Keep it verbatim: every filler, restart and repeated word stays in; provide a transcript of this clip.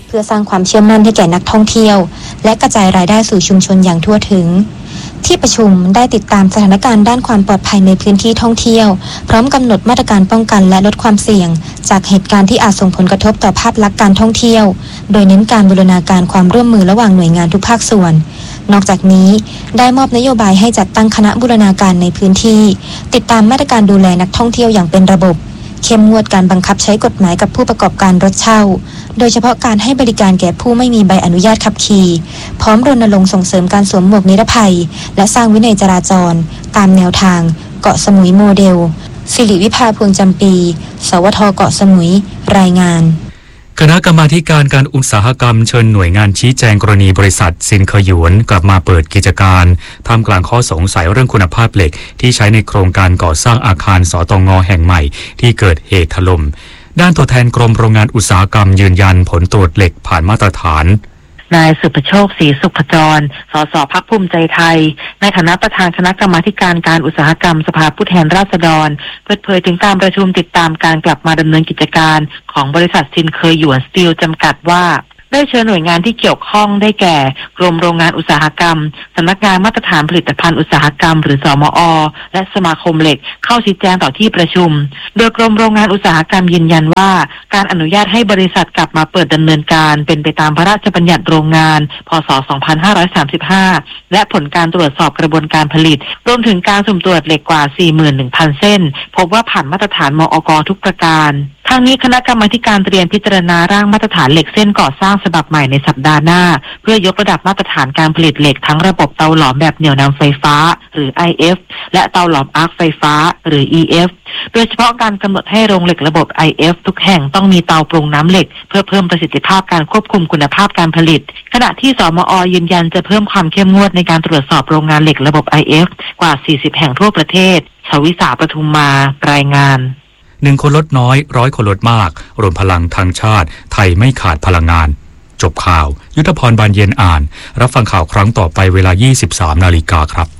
เพื่อสร้างความเชื่อมั่นให้แก่นักท่องเที่ยวและกระจายรายได้สู่ชุมชนอย่างทั่วถึงที่ประชุมได้ติดตามสถานการณ์ด้านความปลอดภัยในพื้นที่ท่องเที่ยวพร้อมกำหนดมาตรการป้องกันและลดความเสี่ยงจากเหตุการณ์ที่อาจส่งผลกระทบต่อภาพลักษณ์การท่องเที่ยวโดยเน้นการบูรณาการความร่วมมือระหว่างหน่วยงานทุกภาคส่วนนอกจากนี้ได้มอบนโยบายให้จัดตั้งคณะบูรณาการในพื้นที่ติดตามมาตรการดูแลนักท่องเที่ยวอย่างเป็นระบบเข้มงวดการบังคับใช้กฎหมายกับผู้ประกอบการรถเช่าโดยเฉพาะการให้บริการแก่ผู้ไม่มีใบอนุญาตขับขี่พร้อมรณรงค์ส่งเสริมการสวมหมวกนิรภัยและสร้างวินัยจราจรตามแนวทางเกาะสมุยโมเดลสิริวิภาพวงจำปีสวทเกาะสมุยรายงานคณะกรรมาการการอุตสาหกรรมเชิญหน่วยงานชี้แจงกรณีบริษัทซินเคอหยวนกลับมาเปิดกิจการท่ามกลางข้อสงสัยเรื่องคุณภาพเหล็กที่ใช้ในโครงการก่อสร้างอาคารสตง.แห่งใหม่ที่เกิดเหตุถล่มด้านตัวแทนกรมโรงงานอุตสาหกรรมยืนยันผลตรวจเหล็กผ่านมาตรฐานนายสุภโชคศรีสุขจรสสพรรคภูมิใจไทยในฐานะประธานคณะกรรมาการการอุตสาหกรรมสภาผู้แทนราษฎรเปิดเผยถึงการประชุมติดตามการกลับมาดำเนินกิจการของบริษัทซินเคอหยวนสตีลจำกัดว่าได้เชิญหน่วยงานที่เกี่ยวข้องได้แก่กรมโรงงานอุตสาหกรรมสำนักงานมาตรฐานผลิตภัณฑ์อุตสาหกรรมหรือสมอ.และสมาคมเหล็กเข้าชี้แจงต่อที่ประชุมโดยกรมโรงงานอุตสาหกรรมยืนยันว่าการอนุญาตให้บริษัทกลับมาเปิดดำเนินการเป็นไปตามพระราชบัญญัติโรงงานพ.ศ. สองพันห้าร้อยสามสิบห้าและผลการตรวจสอบกระบวนการผลิตรวมถึงการสุ่มตรวจเหล็กกว่า สี่หมื่นหนึ่งพัน เส้นพบว่าผ่านมาตรฐานมอก.ทุกประการทางนี้คณะกรรมาการเตรียมพิจารณาร่างมาตรฐานเหล็กเส้นก่อสร้างฉบับใหม่ในสัปดาห์หน้าเพื่อยกระดับมาตรฐานการผลิตเหล็กทั้งระบบเตาหลอมแบบเหนี่ยวนำไฟฟ้าหรือ ไอ เอฟ และเตาหลอมอาร์คไฟฟ้าหรือ อี เอฟ โดยเฉพาะการกำหนดให้โรงเหล็กระบบ ไอ เอฟ ทุกแห่งต้องมีเตาปรุงน้ำเหล็กเพื่อเพิ่มประสิทธิภาพการควบคุมคุณภาพการผลิตขณะที่สมอ.ยืนยันจะเพิ่มความเข้มงวดในการตรวจสอบโรงงานเหล็กระบบ ไอ เอฟ กว่าสี่สิบแห่งทั่วประเทศชวิสาปทุมมารายงานหนึ่งคนลดน้อยร้อยคนลดมากรวมพลังทางชาติไทยไม่ขาดพลังงานจบข่าวยุทธพรบานเย็นอ่านรับฟังข่าวครั้งต่อไปเวลา ยี่สิบสามนาฬิกาครับ